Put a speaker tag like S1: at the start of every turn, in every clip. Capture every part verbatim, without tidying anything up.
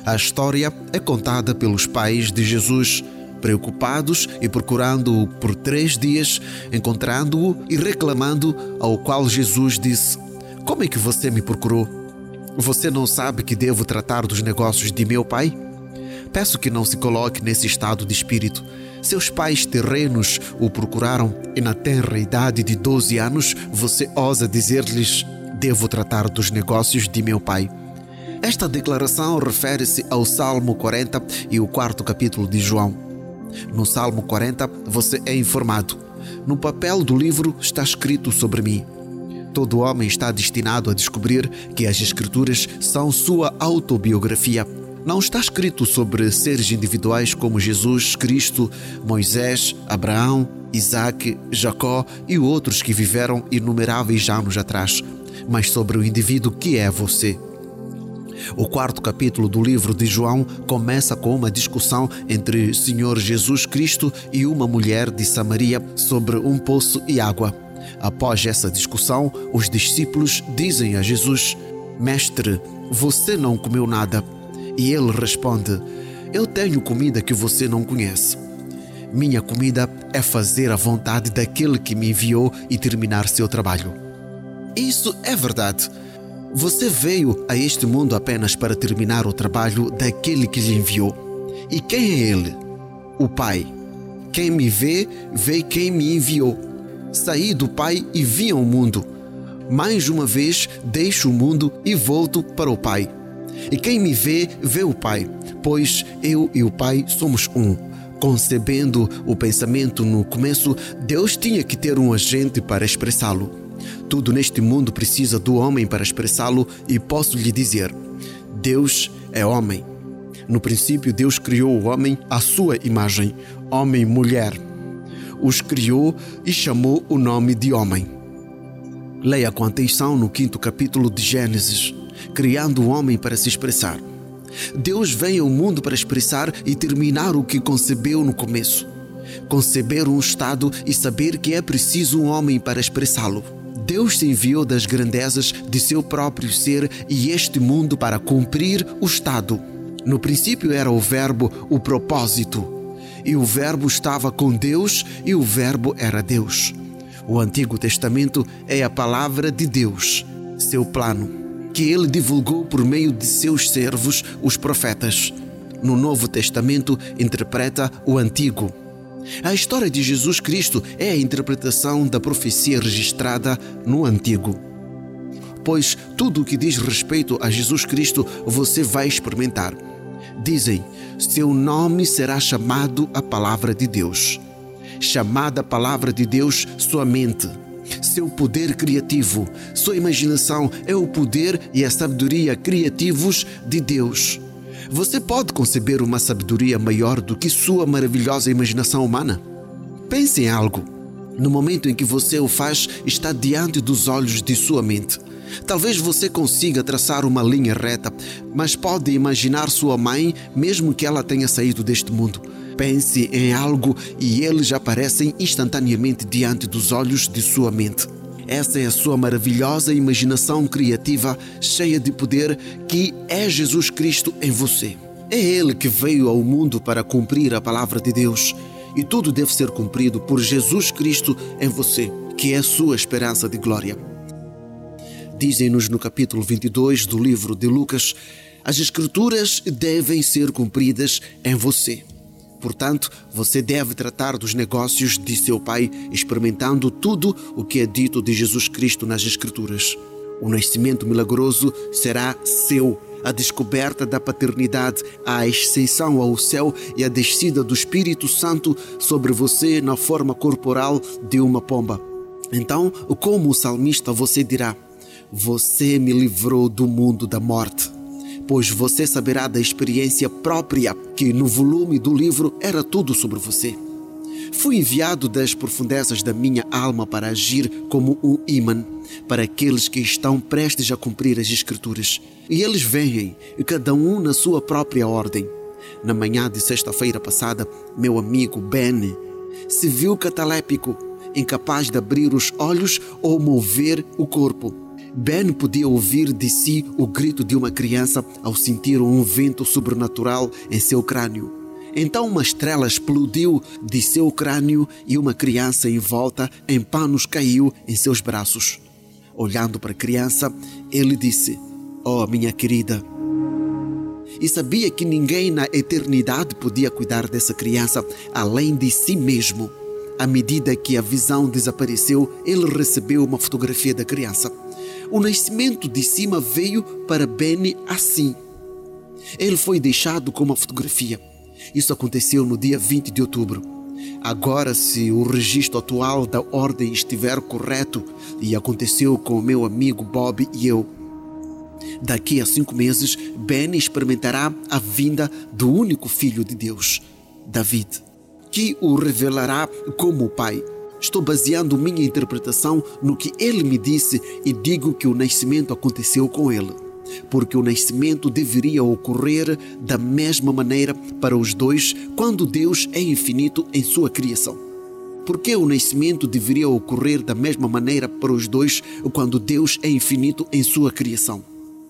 S1: A história é contada pelos pais de Jesus, preocupados e procurando-o por três dias, encontrando-o e reclamando, ao qual Jesus disse: "Como é que você me procurou? Você não sabe que devo tratar dos negócios de meu pai?" Peço que não se coloque nesse estado de espírito. Seus pais terrenos o procuraram e na tenra idade de doze anos você ousa dizer-lhes: "Devo tratar dos negócios de meu pai." Esta declaração refere-se ao Salmo quarenta e o quarto capítulo de João. No Salmo quarenta você é informado: "No papel do livro está escrito sobre mim." Todo homem está destinado a descobrir que as Escrituras são sua autobiografia. Não está escrito sobre seres individuais como Jesus Cristo, Moisés, Abraão, Isaac, Jacó e outros que viveram inumeráveis anos atrás, mas sobre o indivíduo que é você. O quarto capítulo do livro de João começa com uma discussão entre Senhor Jesus Cristo e uma mulher de Samaria sobre um poço e água. Após essa discussão, os discípulos dizem a Jesus: "Mestre, você não comeu nada." E ele responde: "Eu tenho comida que você não conhece. Minha comida é fazer a vontade daquele que me enviou e terminar seu trabalho." Isso é verdade. Você veio a este mundo apenas para terminar o trabalho daquele que lhe enviou. E quem é ele? O Pai. Quem me vê, vê quem me enviou. Saí do Pai e vim ao mundo. Mais uma vez deixo o mundo e volto para o Pai. E quem me vê, vê o Pai, pois eu e o Pai somos um. Concebendo o pensamento no começo, Deus tinha que ter um agente para expressá-lo. Tudo neste mundo precisa do homem para expressá-lo e posso lhe dizer: Deus é homem. No princípio, Deus criou o homem à sua imagem, homem e mulher. Os criou e chamou o nome de homem. Leia com atenção no quinto capítulo de Gênesis, criando o homem para se expressar. Deus vem ao mundo para expressar e terminar o que concebeu no começo. Conceber um estado e saber que é preciso um homem para expressá-lo. Deus se enviou das grandezas de seu próprio ser e este mundo para cumprir o estado. No princípio era o Verbo, o propósito. E o Verbo estava com Deus e o Verbo era Deus. O Antigo Testamento é a palavra de Deus, seu plano, que ele divulgou por meio de seus servos, os profetas. No Novo Testamento interpreta o Antigo. A história de Jesus Cristo é a interpretação da profecia registrada no Antigo. Pois tudo o que diz respeito a Jesus Cristo você vai experimentar. Dizem: seu nome será chamado a Palavra de Deus. Chamada a Palavra de Deus sua mente, seu poder criativo, sua imaginação é o poder e a sabedoria criativos de Deus. Você pode conceber uma sabedoria maior do que sua maravilhosa imaginação humana? Pense em algo. No momento em que você o faz, está diante dos olhos de sua mente. Talvez você consiga traçar uma linha reta, mas pode imaginar sua mãe, mesmo que ela tenha saído deste mundo. Pense em algo e eles aparecem instantaneamente diante dos olhos de sua mente. Essa é a sua maravilhosa imaginação criativa, cheia de poder, que é Jesus Cristo em você. É Ele que veio ao mundo para cumprir a palavra de Deus. E tudo deve ser cumprido por Jesus Cristo em você, que é sua esperança de glória. Dizem-nos no capítulo vinte e dois do livro de Lucas: as Escrituras devem ser cumpridas em você. Portanto, você deve tratar dos negócios de seu Pai, experimentando tudo o que é dito de Jesus Cristo nas Escrituras. O nascimento milagroso será seu, a descoberta da paternidade, a ascensão ao céu e a descida do Espírito Santo sobre você na forma corporal de uma pomba. Então, como o salmista, você dirá: você me livrou do mundo da morte. Pois você saberá da experiência própria que no volume do livro era tudo sobre você. Fui enviado das profundezas da minha alma para agir como um ímã para aqueles que estão prestes a cumprir as Escrituras. E eles vêm, cada um na sua própria ordem. Na manhã de sexta-feira passada, meu amigo Ben se viu catalépico, incapaz de abrir os olhos ou mover o corpo. Ben podia ouvir de si o grito de uma criança ao sentir um vento sobrenatural em seu crânio. Então uma estrela explodiu de seu crânio e uma criança envolta em panos caiu em seus braços. Olhando para a criança, ele disse: "Oh, minha querida." E sabia que ninguém na eternidade podia cuidar dessa criança além de si mesmo. À medida que a visão desapareceu, ele recebeu uma fotografia da criança. O nascimento de cima veio para Benny assim. Ele foi deixado com uma fotografia. Isso aconteceu no dia vinte de outubro. Agora, se o registro atual da ordem estiver correto, e aconteceu com o meu amigo Bob e eu, daqui a cinco meses, Benny experimentará a vinda do único filho de Deus, David, que o revelará como o Pai. Estou baseando minha interpretação no que ele me disse e digo que o nascimento aconteceu com ele, porque o nascimento deveria ocorrer da mesma maneira para os dois quando Deus é infinito em sua criação. Porque o nascimento deveria ocorrer da mesma maneira para os dois quando Deus é infinito em sua criação.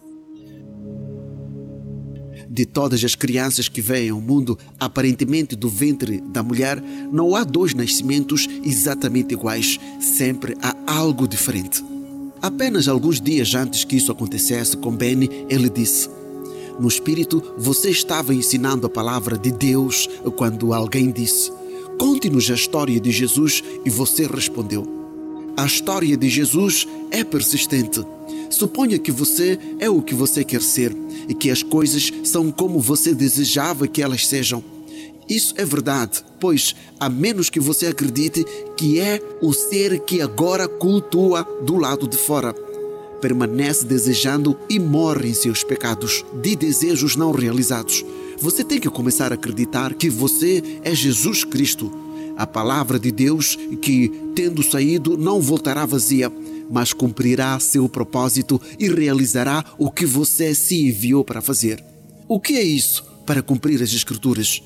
S1: De todas as crianças que vêm ao mundo, aparentemente do ventre da mulher, não há dois nascimentos exatamente iguais. Sempre há algo diferente. Apenas alguns dias antes que isso acontecesse com Benny, ele disse: "No espírito, você estava ensinando a palavra de Deus quando alguém disse: 'Conte-nos a história de Jesus', e você respondeu: 'A história de Jesus é persistente. Suponha que você é o que você quer ser e que as coisas são como você desejava que elas sejam. Isso é verdade, pois, a menos que você acredite que é o ser que agora cultua do lado de fora, permanece desejando e morre em seus pecados de desejos não realizados. Você tem que começar a acreditar que você é Jesus Cristo, a palavra de Deus que, tendo saído, não voltará vazia, mas cumprirá seu propósito e realizará o que você se enviou para fazer. O que é isso para cumprir as Escrituras?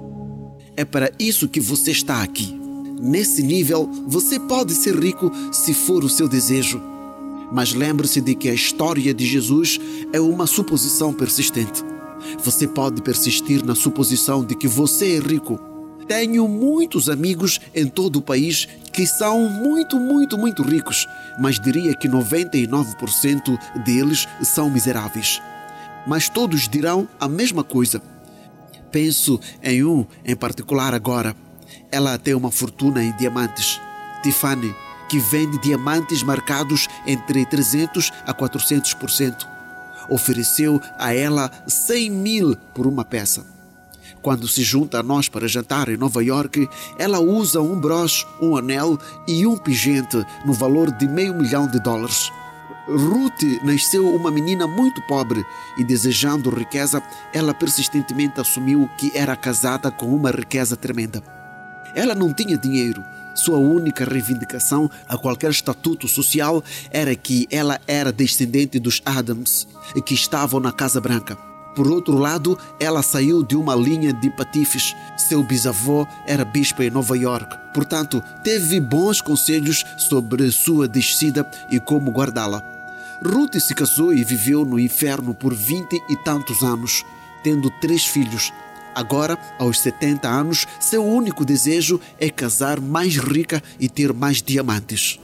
S1: É para isso que você está aqui. Nesse nível, você pode ser rico se for o seu desejo. Mas lembre-se de que a história de Jesus é uma suposição persistente. Você pode persistir na suposição de que você é rico. Tenho muitos amigos em todo o país que são muito, muito, muito ricos, mas diria que noventa e nove por cento deles são miseráveis. Mas todos dirão a mesma coisa. Penso em um em particular agora. Ela tem uma fortuna em diamantes. Tiffany, que vende diamantes marcados entre trezentos a quatrocentos por cento. Ofereceu a ela cem mil por uma peça. Quando se junta a nós para jantar em Nova York, ela usa um broche, um anel e um pingente no valor de meio milhão de dólares. Ruth nasceu uma menina muito pobre e, desejando riqueza, ela persistentemente assumiu que era casada com uma riqueza tremenda. Ela não tinha dinheiro. Sua única reivindicação a qualquer estatuto social era que ela era descendente dos Adams, que estavam na Casa Branca. Por outro lado, ela saiu de uma linha de patifes. Seu bisavô era bispo em Nova York. Portanto, teve bons conselhos sobre sua descida e como guardá-la. Ruth se casou e viveu no inferno por vinte e tantos anos, tendo três filhos. Agora, aos setenta anos, seu único desejo é casar mais rica e ter mais diamantes.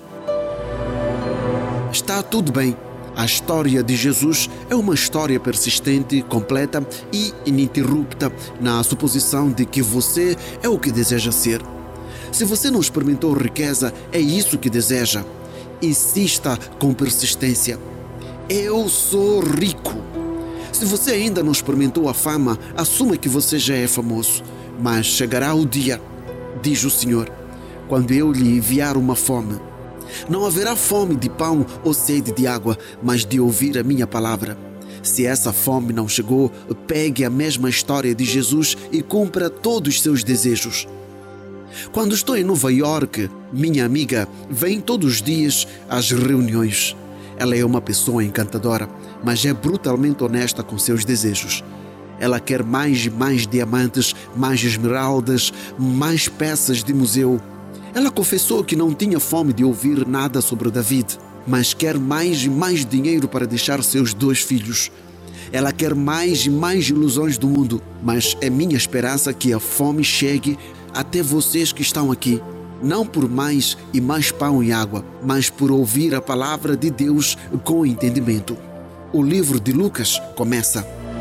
S1: Está tudo bem. A história de Jesus é uma história persistente, completa e ininterrupta na suposição de que você é o que deseja ser. Se você não experimentou riqueza, é isso que deseja. Insista com persistência. Eu sou rico. Se você ainda não experimentou a fama, assuma que você já é famoso. Mas chegará o dia, diz o Senhor, quando eu lhe enviar uma fome. Não haverá fome de pão ou sede de água, mas de ouvir a minha palavra. Se essa fome não chegou, pegue a mesma história de Jesus e cumpra todos os seus desejos. Quando estou em Nova York, minha amiga vem todos os dias às reuniões. Ela é uma pessoa encantadora, mas é brutalmente honesta com seus desejos. Ela quer mais e mais diamantes, mais esmeraldas, mais peças de museu. Ela confessou que não tinha fome de ouvir nada sobre David. mas quer mais e mais dinheiro para deixar seus dois filhos. Ela quer mais e mais ilusões do mundo, mas é minha esperança que a fome chegue até vocês que estão aqui, não por mais e mais pão e água, mas por ouvir a palavra de Deus com entendimento. O livro de Lucas começa: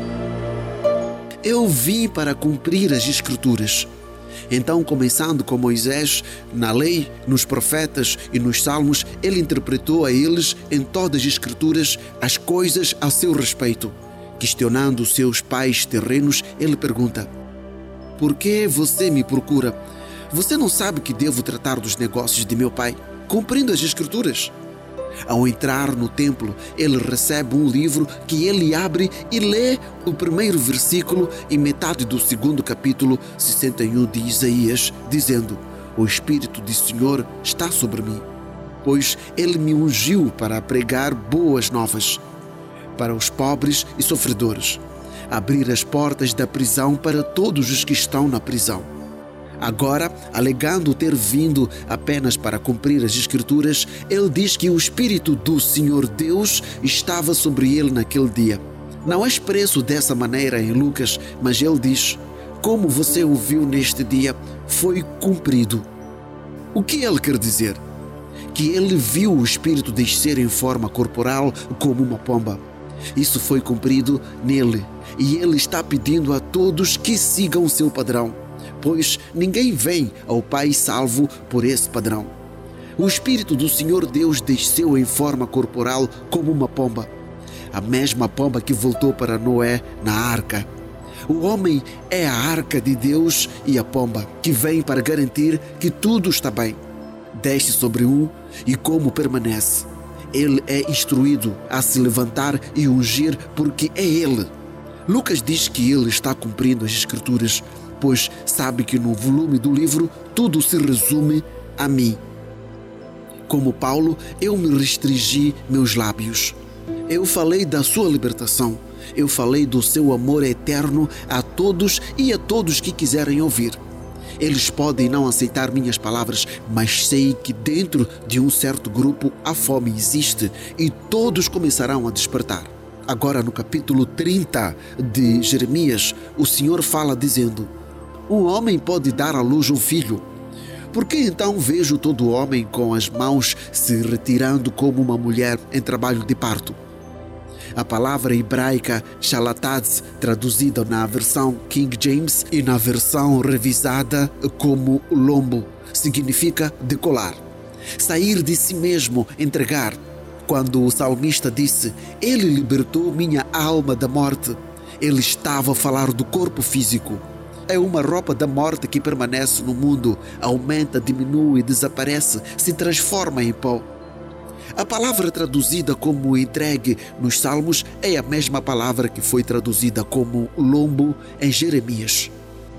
S1: Eu vim para cumprir as Escrituras. Então, começando com Moisés, na lei, nos profetas e nos salmos, ele interpretou a eles em todas as Escrituras as coisas a seu respeito. Questionando seus pais terrenos, ele pergunta: Por que você me procura? Você não sabe que devo tratar dos negócios de meu pai, cumprindo as Escrituras? Ao entrar no templo, ele recebe um livro que ele abre e lê o primeiro versículo e metade do segundo capítulo sessenta e um de Isaías, dizendo: O Espírito do Senhor está sobre mim, pois ele me ungiu para pregar boas novas para os pobres e sofredores, abrir as portas da prisão para todos os que estão na prisão. Agora, alegando ter vindo apenas para cumprir as Escrituras, ele diz que o Espírito do Senhor Deus estava sobre ele naquele dia. Não é expresso dessa maneira em Lucas, mas ele diz: Como você ouviu neste dia, foi cumprido. O que ele quer dizer? Que ele viu o Espírito descer em forma corporal como uma pomba. Isso foi cumprido nele, e ele está pedindo a todos que sigam o seu padrão, pois ninguém vem ao Pai salvo por esse padrão. O Espírito do Senhor Deus desceu em forma corporal como uma pomba, a mesma pomba que voltou para Noé na arca. O homem é a arca de Deus e a pomba, que vem para garantir que tudo está bem. Desce sobre um e como permanece. Ele é instruído a se levantar e ungir porque é ele. Lucas diz que ele está cumprindo as Escrituras, pois sabe que no volume do livro tudo se resume a mim. Como Paulo, eu me restringi meus lábios. Eu falei da sua libertação. Eu falei do seu amor eterno a todos e a todos que quiserem ouvir. Eles podem não aceitar minhas palavras, mas sei que dentro de um certo grupo a fome existe e todos começarão a despertar. Agora, no capítulo trinta de Jeremias, o Senhor fala dizendo: Um homem pode dar à luz um filho. Por que então vejo todo homem com as mãos se retirando como uma mulher em trabalho de parto? A palavra hebraica shalataz, traduzida na versão King James e na versão revisada como lombo, significa decolar, sair de si mesmo, entregar. Quando o salmista disse: Ele libertou minha alma da morte, ele estava a falar do corpo físico. É uma roupa da morte que permanece no mundo, aumenta, diminui, desaparece, se transforma em pó. A palavra traduzida como entregue nos Salmos é a mesma palavra que foi traduzida como lombo em Jeremias.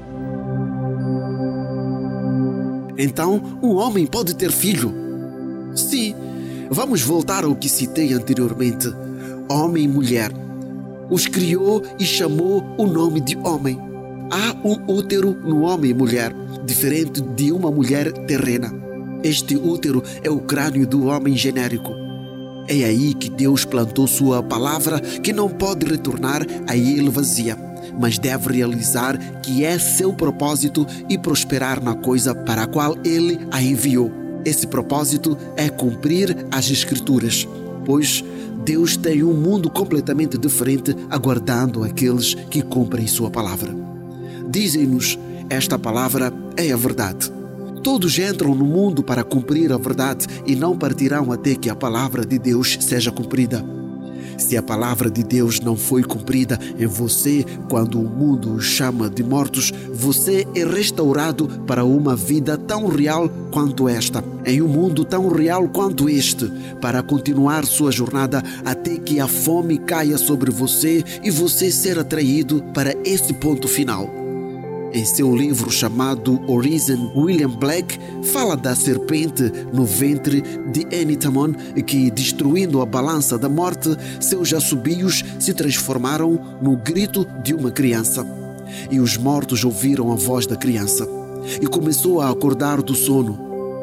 S1: Então, um homem pode ter filho? Sim, vamos voltar ao que citei anteriormente. Homem e mulher. Os criou e chamou o nome de homem. Há um útero no homem e mulher, diferente de uma mulher terrena. Este útero é o crânio do homem genérico. É aí que Deus plantou sua palavra, que não pode retornar a ele vazia, mas deve realizar que é seu propósito e prosperar na coisa para a qual ele a enviou. Esse propósito é cumprir as Escrituras, pois Deus tem um mundo completamente diferente aguardando aqueles que cumprem sua palavra. Dizem-nos, esta palavra é a verdade. Todos entram no mundo para cumprir a verdade e não partirão até que a palavra de Deus seja cumprida. Se a palavra de Deus não foi cumprida em você quando o mundo o chama de mortos, você é restaurado para uma vida tão real quanto esta, em um mundo tão real quanto este, para continuar sua jornada até que a fome caia sobre você e você ser atraído para esse ponto final. Em seu livro chamado Horizon, William Blake fala da serpente no ventre de Enitamon que, destruindo a balança da morte, seus assobios se transformaram no grito de uma criança. E os mortos ouviram a voz da criança e começou a acordar do sono.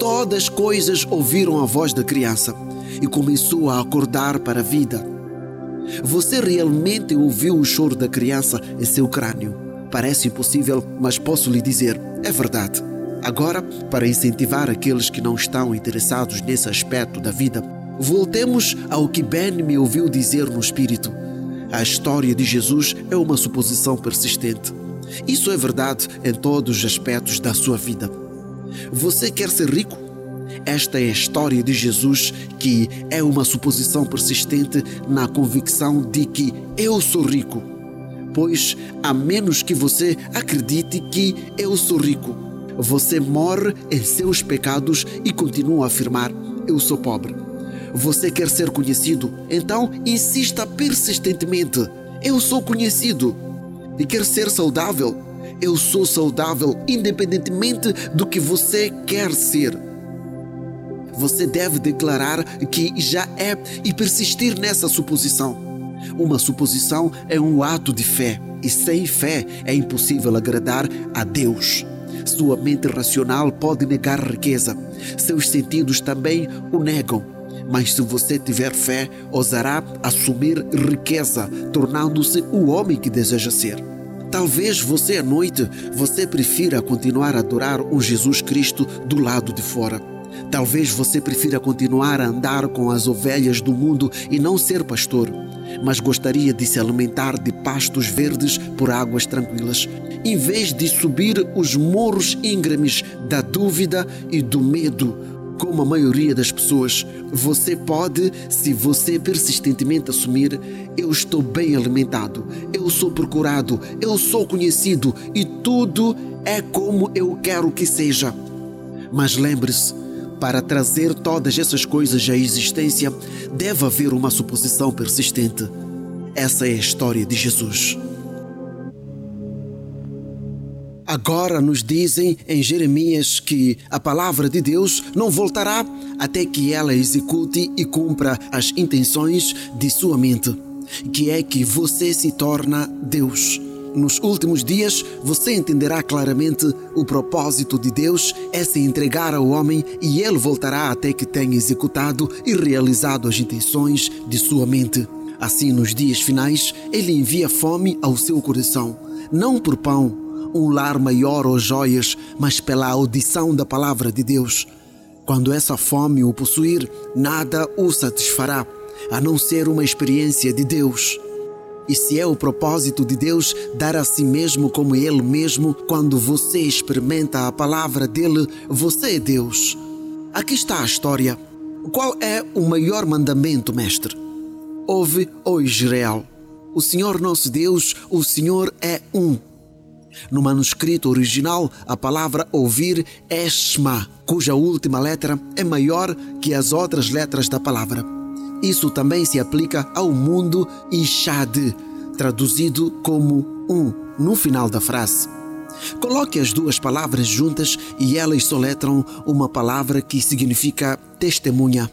S1: todas as coisas ouviram a voz da criança e começou a acordar para a vida. Você realmente ouviu o choro da criança em seu crânio? Parece impossível, mas posso lhe dizer, é verdade. Agora, para incentivar aqueles que não estão interessados nesse aspecto da vida, voltemos ao que Ben me ouviu dizer no espírito. A história de Jesus é uma suposição persistente. Isso é verdade em todos os aspectos da sua vida. Você quer ser rico? Esta é a história de Jesus, que é uma suposição persistente na convicção de que eu sou rico. Pois, a menos que você acredite que eu sou rico, você morre em seus pecados e continua a afirmar, eu sou pobre. Você quer ser conhecido? Então insista persistentemente, eu sou conhecido. E quer ser saudável? Eu sou saudável, independentemente do que você quer ser. Você deve declarar que já é e persistir nessa suposição. Uma suposição é um ato de fé, e sem fé é impossível agradar a Deus. Sua mente racional pode negar riqueza, seus sentidos também o negam. Mas se você tiver fé, ousará assumir riqueza, tornando-se o homem que deseja ser. Talvez você à noite, você prefira continuar a adorar um Jesus Cristo do lado de fora. Talvez você prefira continuar a andar com as ovelhas do mundo e não ser pastor, mas gostaria de se alimentar de pastos verdes por águas tranquilas, em vez de subir os morros íngremes da dúvida e do medo. Como a maioria das pessoas, você pode, se você persistentemente assumir, eu estou bem alimentado, eu sou procurado, eu sou conhecido e tudo é como eu quero que seja. Mas lembre-se, para trazer todas essas coisas à existência, deve haver uma suposição persistente. Essa é a história de Jesus. Agora nos dizem em Jeremias que a palavra de Deus não voltará até que ela execute e cumpra as intenções de sua mente, que é que você se torna Deus. Nos últimos dias, você entenderá claramente o propósito de Deus é se entregar ao homem e ele voltará até que tenha executado e realizado as intenções de sua mente. Assim, nos dias finais, ele envia fome ao seu coração, não por pão, um lar maior ou joias, mas pela audição da palavra de Deus. Quando essa fome o possuir, nada o satisfará, a não ser uma experiência de Deus. E se é o propósito de Deus dar a si mesmo como Ele mesmo, quando você experimenta a palavra dele, você é Deus. Aqui está a história. Qual é o maior mandamento, mestre? Ouve, ó Israel, o Senhor nosso Deus, o Senhor é um. No manuscrito original, a palavra ouvir é Shema, cuja última letra é maior que as outras letras da palavra. Isso também se aplica ao mundo Ishad, traduzido como um, no final da frase. Coloque as duas palavras juntas e elas soletram uma palavra que significa testemunha.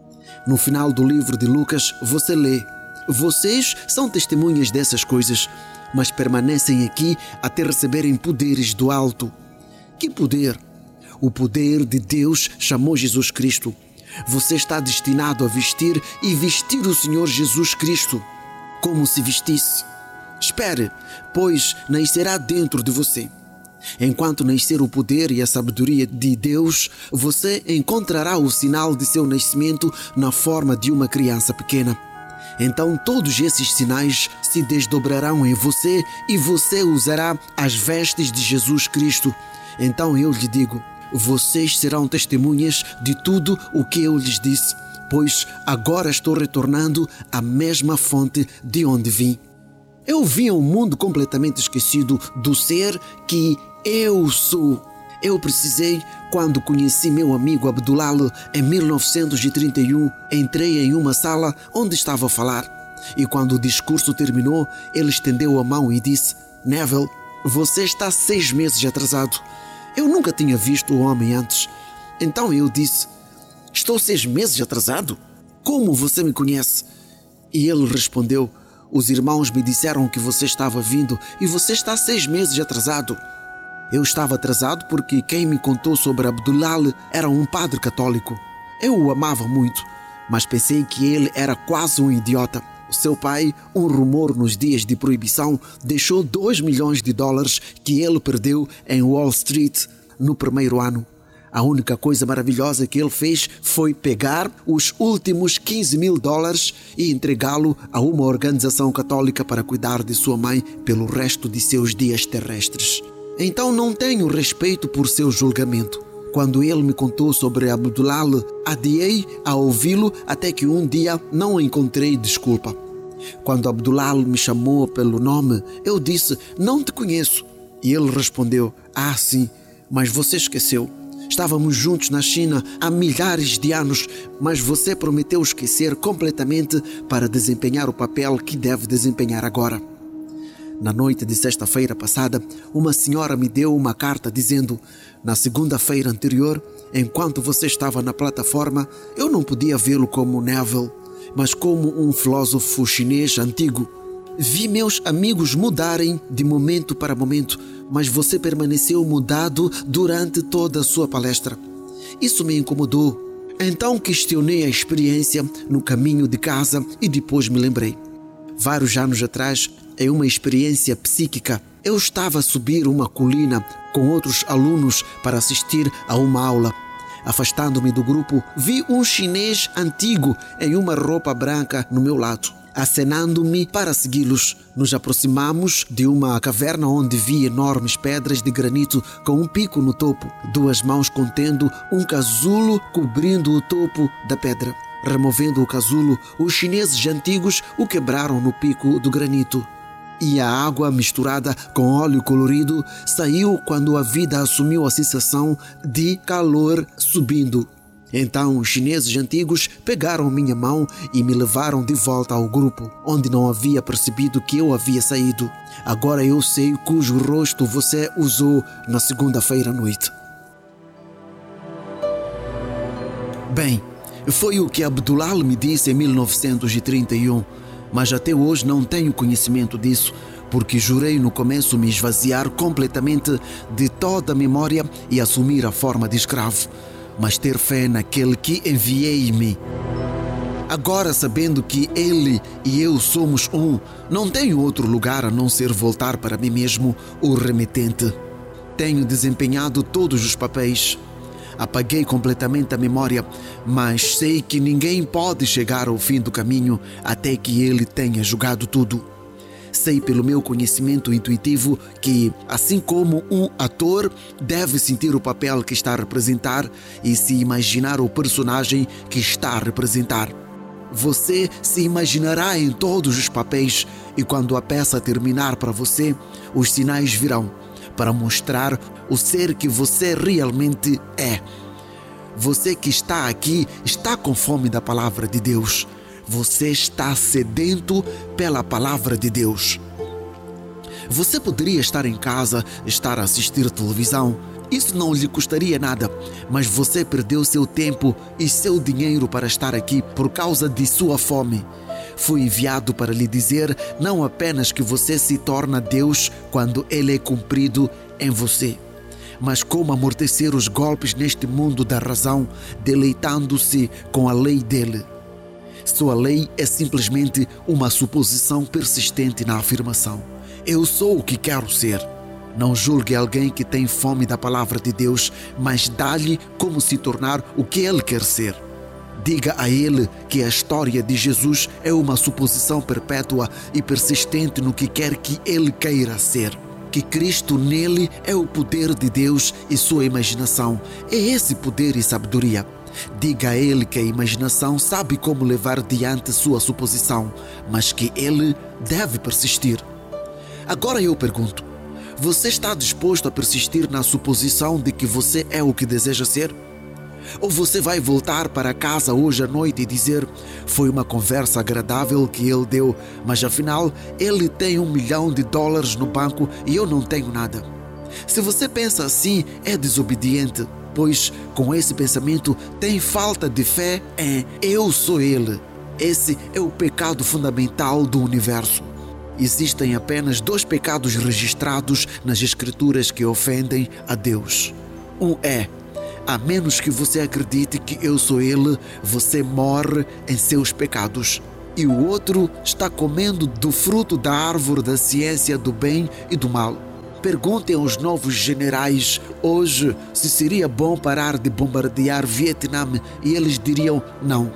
S1: No final do livro de Lucas, você lê: vocês são testemunhas dessas coisas, mas permanecem aqui até receberem poderes do alto. Que poder? O poder de Deus chamou Jesus Cristo. Você está destinado a vestir e vestir o Senhor Jesus Cristo como se vestisse. Espere, pois nascerá dentro de você. Enquanto nascer o poder e a sabedoria de Deus, você encontrará o sinal de seu nascimento na forma de uma criança pequena. Então todos esses sinais se desdobrarão em você e você usará as vestes de Jesus Cristo. Então eu lhe digo, vocês serão testemunhas de tudo o que eu lhes disse, pois agora estou retornando à mesma fonte de onde vim. Eu vim a um mundo completamente esquecido do ser que eu sou. Eu precisei, quando conheci meu amigo Abdullah em mil novecentos e trinta e um, entrei em uma sala onde estava a falar. E quando o discurso terminou, ele estendeu a mão e disse: Neville, você está seis meses atrasado. Eu nunca tinha visto o homem antes. Então eu disse: estou seis meses atrasado? Como você me conhece? E ele respondeu: os irmãos me disseram que você estava vindo e você está seis meses atrasado. Eu estava atrasado porque quem me contou sobre Abdullah era um padre católico. Eu o amava muito, mas pensei que ele era quase um idiota. O seu pai, um rumor nos dias de proibição, deixou dois milhões de dólares que ele perdeu em Wall Street no primeiro ano. A única coisa maravilhosa que ele fez foi pegar os últimos quinze mil dólares e entregá-lo a uma organização católica para cuidar de sua mãe pelo resto de seus dias terrestres. Então não tenho respeito por seu julgamento. Quando ele me contou sobre Abdullah, adiei a ouvi-lo até que um dia não encontrei desculpa. Quando Abdullah me chamou pelo nome, eu disse, não te conheço. E ele respondeu, ah sim, mas você esqueceu. Estávamos juntos na China há milhares de anos, mas você prometeu esquecer completamente para desempenhar o papel que deve desempenhar agora. Na noite de sexta-feira passada, uma senhora me deu uma carta dizendo: na segunda-feira anterior, enquanto você estava na plataforma, eu não podia vê-lo como Neville, mas como um filósofo chinês antigo. Vi meus amigos mudarem de momento para momento, mas você permaneceu mudado durante toda a sua palestra. Isso me incomodou. Então questionei a experiência no caminho de casa e depois me lembrei. Vários anos atrás, em uma experiência psíquica, eu estava a subir uma colina com outros alunos para assistir a uma aula. Afastando-me do grupo, vi um chinês antigo em uma roupa branca no meu lado, acenando-me para segui-los. Nos aproximamos de uma caverna onde vi enormes pedras de granito com um pico no topo, duas mãos contendo um casulo cobrindo o topo da pedra. Removendo o casulo, os chineses antigos o quebraram no pico do granito. E a água misturada com óleo colorido saiu quando a vida assumiu a sensação de calor subindo. Então os chineses antigos pegaram minha mão e me levaram de volta ao grupo, onde não havia percebido que eu havia saído. Agora eu sei cujo rosto você usou na segunda-feira à noite. Bem, foi o que Abdullah me disse em mil novecentos e trinta e um, mas até hoje não tenho conhecimento disso, porque jurei no começo me esvaziar completamente de toda a memória e assumir a forma de escravo, mas ter fé naquele que enviei-me. Agora, sabendo que ele e eu somos um, não tenho outro lugar a não ser voltar para mim mesmo, o remetente. Tenho desempenhado todos os papéis. Apaguei completamente a memória, mas sei que ninguém pode chegar ao fim do caminho até que ele tenha julgado tudo. Sei pelo meu conhecimento intuitivo que, assim como um ator deve sentir o papel que está a representar e se imaginar o personagem que está a representar, você se imaginará em todos os papéis e quando a peça terminar para você, os sinais virão para mostrar o ser que você realmente é. Você que está aqui está com fome da palavra de Deus. Você está sedento pela palavra de Deus. Você poderia estar em casa, estar a assistir televisão. Isso não lhe custaria nada, mas você perdeu seu tempo e seu dinheiro para estar aqui por causa de sua fome. Fui enviado para lhe dizer não apenas que você se torna Deus quando Ele é cumprido em você, mas como amortecer os golpes neste mundo da razão, deleitando-se com a lei dele. Sua lei é simplesmente uma suposição persistente na afirmação. Eu sou o que quero ser. Não julgue alguém que tem fome da palavra de Deus, mas dá-lhe como se tornar o que ele quer ser. Diga a ele que a história de Jesus é uma suposição perpétua e persistente no que quer que ele queira ser. Que Cristo nele é o poder de Deus e sua imaginação. É esse poder e sabedoria. Diga a ele que a imaginação sabe como levar diante sua suposição, mas que ele deve persistir. Agora eu pergunto, você está disposto a persistir na suposição de que você é o que deseja ser? Ou você vai voltar para casa hoje à noite e dizer: foi uma conversa agradável que ele deu, mas afinal ele tem um milhão de dólares no banco e eu não tenho nada. Se você pensa assim, é desobediente, pois com esse pensamento tem falta de fé em eu sou ele. Esse é o pecado fundamental do universo. existem apenas dois pecados registrados nas Escrituras que ofendem a Deus. Um é: a menos que você acredite que eu sou Ele, você morre em seus pecados. E o outro está comendo do fruto da árvore da ciência do bem e do mal. Perguntem aos novos generais hoje se seria bom parar de bombardear Vietnã e eles diriam não.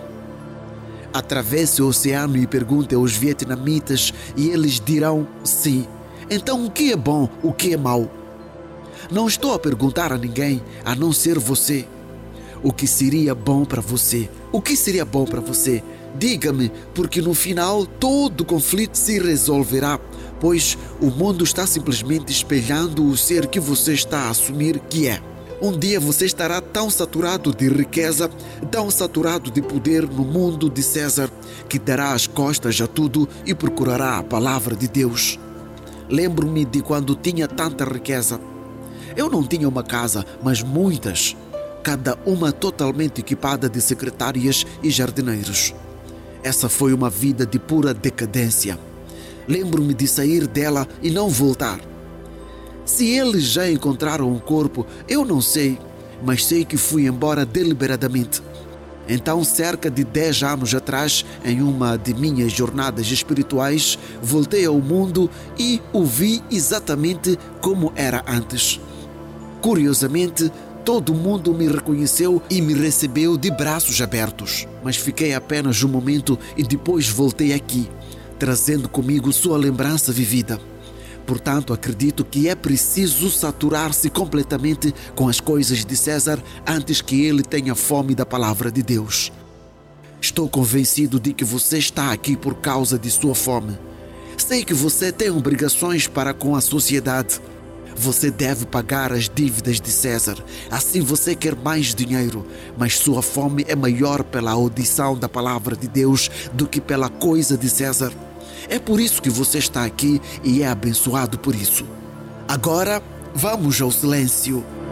S1: Atravesse o oceano e pergunte aos vietnamitas e eles dirão sim. Então o que é bom, o que é mau? Não estou a perguntar a ninguém, a não ser você. O que seria bom para você? O que seria bom para você? Diga-me, porque no final todo o conflito se resolverá, pois o mundo está simplesmente espelhando o ser que você está a assumir que é. Um dia você estará tão saturado de riqueza, tão saturado de poder no mundo de César, que dará as costas a tudo e procurará a palavra de Deus. Lembro-me de quando tinha tanta riqueza. Eu não tinha uma casa, mas muitas, cada uma totalmente equipada de secretárias e jardineiros. Essa foi uma vida de pura decadência. Lembro-me de sair dela e não voltar. Se eles já encontraram um corpo, eu não sei, mas sei que fui embora deliberadamente. Então, cerca de dez anos atrás, em uma de minhas jornadas espirituais, voltei ao mundo e o vi exatamente como era antes. Curiosamente, todo mundo me reconheceu e me recebeu de braços abertos. Mas fiquei apenas um momento e depois voltei aqui, trazendo comigo sua lembrança vivida. Portanto, acredito que é preciso saturar-se completamente com as coisas de César antes que ele tenha fome da palavra de Deus. Estou convencido de que você está aqui por causa de sua fome. Sei que você tem obrigações para com a sociedade. Você deve pagar as dívidas de César, assim você quer mais dinheiro, mas sua fome é maior pela audição da palavra de Deus do que pela coisa de César. É por isso que você está aqui e é abençoado por isso. Agora, vamos ao silêncio.